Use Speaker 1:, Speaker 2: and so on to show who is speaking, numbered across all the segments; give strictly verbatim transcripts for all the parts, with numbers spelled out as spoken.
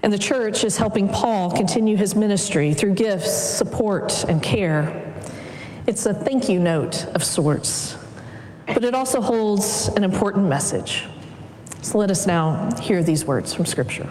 Speaker 1: And the church is helping Paul continue his ministry through gifts, support, and care. It's a thank you note of sorts, but it also holds an important message. So let us now hear these words from Scripture.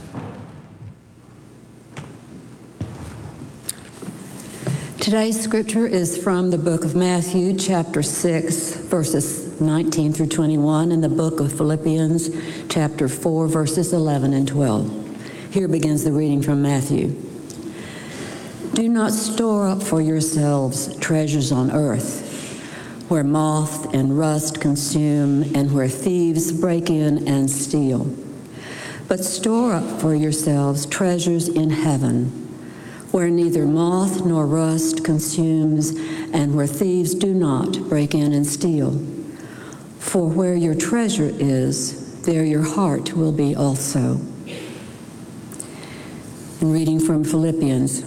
Speaker 2: Today's scripture is from the book of Matthew, chapter six, verses nineteen through twenty-one, and the book of Philippians, chapter four, verses eleven and twelve. Here begins the reading from Matthew. Do not store up for yourselves treasures on earth, where moth and rust consume and where thieves break in and steal. But store up for yourselves treasures in heaven, where neither moth nor rust consumes, and where thieves do not break in and steal. For where your treasure is, there your heart will be also. And reading from Philippians.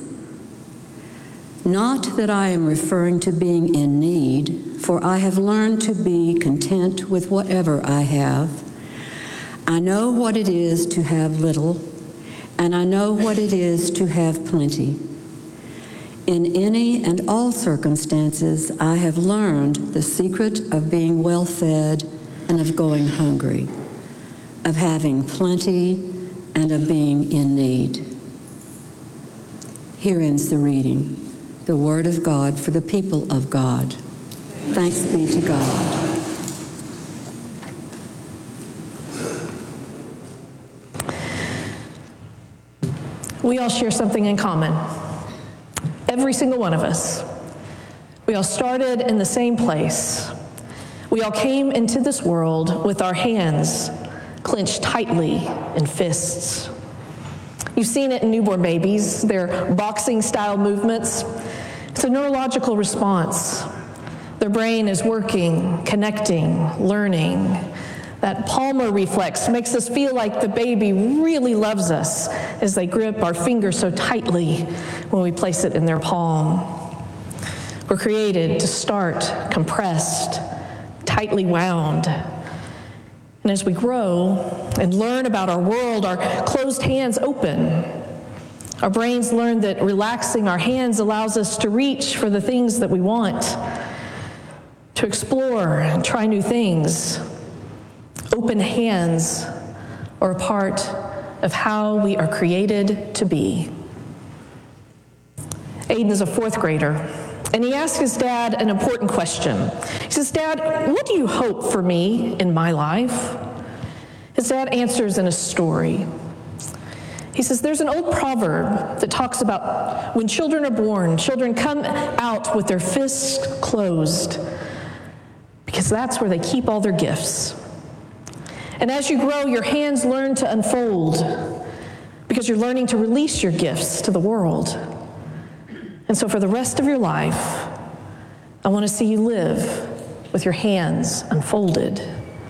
Speaker 2: Not that I am referring to being in need, for I have learned to be content with whatever I have. I know what it is to have little, and I know what it is to have plenty. In any and all circumstances, I have learned the secret of being well fed and of going hungry, of having plenty and of being in need. Here ends the reading, the word of God for the people of God. Thanks be to God.
Speaker 1: We all share something in common. Every single one of us. We all started in the same place. We all came into this world with our hands clenched tightly in fists. You've seen it in newborn babies, their boxing-style movements. It's a neurological response. Their brain is working, connecting, learning. That palmar reflex makes us feel like the baby really loves us as they grip our finger so tightly when we place it in their palm. We're created to start compressed, tightly wound. And as we grow and learn about our world, our closed hands open. Our brains learn that relaxing our hands allows us to reach for the things that we want, to explore and try new things. Open hands are a part of how we are created to be. Aiden is a fourth grader, and he asked his dad an important question. He says, "Dad, what do you hope for me in my life?" His dad answers in a story. He says, there's an old proverb that talks about when children are born, children come out with their fists closed because that's where they keep all their gifts. And as you grow, your hands learn to unfold because you're learning to release your gifts to the world. And so for the rest of your life, I want to see you live with your hands unfolded.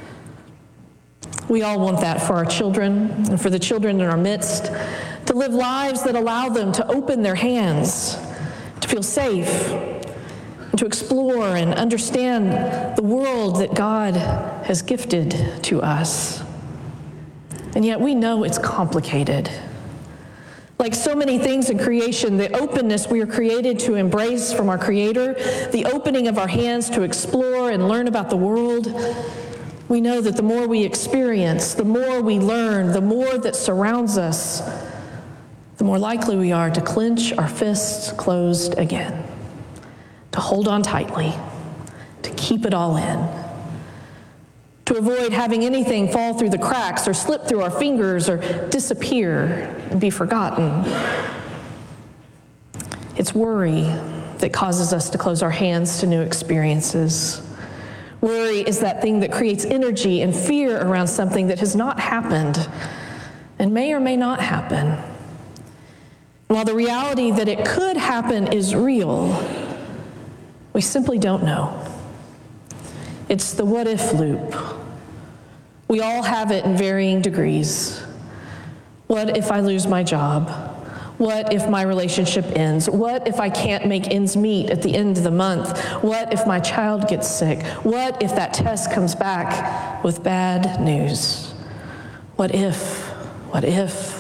Speaker 1: We all want that for our children and for the children in our midst, to live lives that allow them to open their hands, to feel safe, and to explore and understand the world that God has gifted to us. And yet we know it's complicated. Like so many things in creation, the openness we are created to embrace from our Creator, the opening of our hands to explore and learn about the world, we know that the more we experience, the more we learn, the more that surrounds us, the more likely we are to clench our fists closed again, to hold on tightly, to keep it all in, to avoid having anything fall through the cracks or slip through our fingers or disappear and be forgotten. It's worry that causes us to close our hands to new experiences. Worry is that thing that creates energy and fear around something that has not happened and may or may not happen. While the reality that it could happen is real, we simply don't know. It's the what if loop. We all have it in varying degrees. What if I lose my job? What if my relationship ends? What if I can't make ends meet at the end of the month? What if my child gets sick? What if that test comes back with bad news? What if? What if?